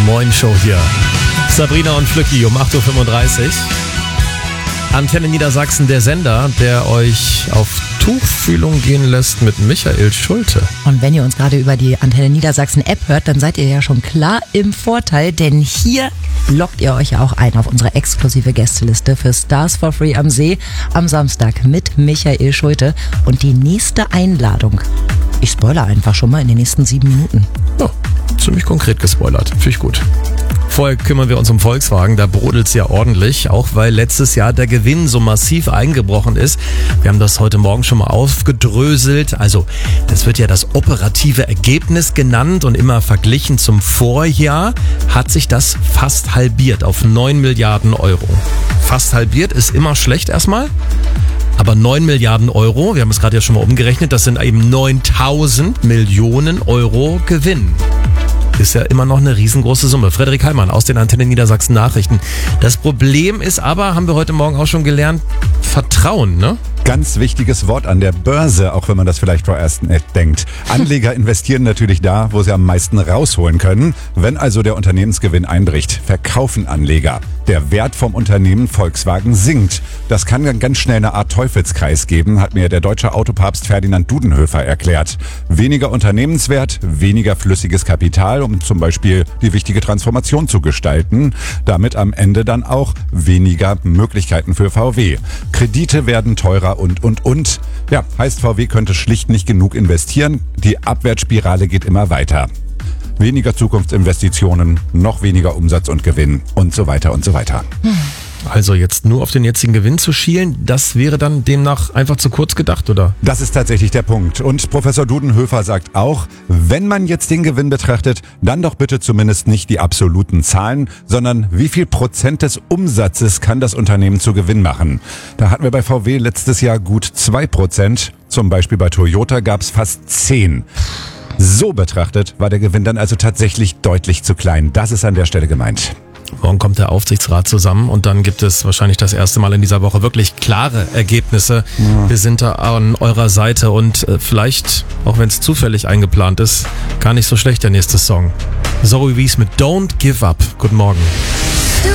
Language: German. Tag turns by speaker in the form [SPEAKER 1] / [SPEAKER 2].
[SPEAKER 1] Moin Show hier. Sabrina und Flücki um 8.35 Uhr. Antenne Niedersachsen, der Sender, der euch auf Tuchfühlung gehen lässt mit Michael Schulte.
[SPEAKER 2] Und wenn ihr uns gerade über die Antenne Niedersachsen App hört, dann seid ihr ja schon klar im Vorteil, denn hier loggt ihr euch ja auch ein auf unsere exklusive Gästeliste für Stars for Free am See am Samstag mit Michael Schulte. Und die nächste Einladung, ich spoilere einfach schon mal in den nächsten 7 Minuten.
[SPEAKER 1] Ja, ziemlich konkret gespoilert. Finde ich gut. Vorher kümmern wir uns um Volkswagen, da brodelt's ja ordentlich, auch weil letztes Jahr der Gewinn so massiv eingebrochen ist. Wir haben das heute Morgen schon mal aufgedröselt. Also das wird ja das operative Ergebnis genannt und immer verglichen zum Vorjahr hat sich das fast halbiert auf 9 Milliarden Euro. Fast halbiert ist immer schlecht erstmal. Aber 9 Milliarden Euro, wir haben es gerade ja schon mal umgerechnet, das sind eben 9.000 Millionen Euro Gewinn. Ist ja immer noch eine riesengroße Summe. Frederik Heimann aus den Antenne Niedersachsen Nachrichten. Das Problem ist aber, haben wir heute Morgen auch schon gelernt, Vertrauen, ne?
[SPEAKER 3] Ganz wichtiges Wort an der Börse, auch wenn man das vielleicht vorerst nicht denkt. Anleger investieren natürlich da, wo sie am meisten rausholen können. Wenn also der Unternehmensgewinn einbricht, verkaufen Anleger. Der Wert vom Unternehmen Volkswagen sinkt. Das kann dann ganz schnell eine Art Teufelskreis geben, hat mir der deutsche Autopapst Ferdinand Dudenhöfer erklärt. Weniger Unternehmenswert, weniger flüssiges Kapital, um zum Beispiel die wichtige Transformation zu gestalten. Damit am Ende dann auch weniger Möglichkeiten für VW. Kredite werden teurer und. Ja, heißt, VW könnte schlicht nicht genug investieren. Die Abwärtsspirale geht immer weiter. Weniger Zukunftsinvestitionen, noch weniger Umsatz und Gewinn und so weiter und so weiter.
[SPEAKER 1] Also jetzt nur auf den jetzigen Gewinn zu schielen, das wäre dann demnach einfach zu kurz gedacht, oder?
[SPEAKER 3] Das ist tatsächlich der Punkt. Und Professor Dudenhöfer sagt auch, wenn man jetzt den Gewinn betrachtet, dann doch bitte zumindest nicht die absoluten Zahlen, sondern wie viel Prozent des Umsatzes kann das Unternehmen zu Gewinn machen. Da hatten wir bei VW letztes Jahr gut 2%, zum Beispiel bei Toyota gab es fast 10%. So betrachtet war der Gewinn dann also tatsächlich deutlich zu klein. Das ist an der Stelle gemeint.
[SPEAKER 1] Morgen kommt der Aufsichtsrat zusammen und dann gibt es wahrscheinlich das erste Mal in dieser Woche wirklich klare Ergebnisse. Ja. Wir sind da an eurer Seite und vielleicht, auch wenn es zufällig eingeplant ist, gar nicht so schlecht der nächste Song. Zoe Wies mit Don't Give Up. Guten Morgen.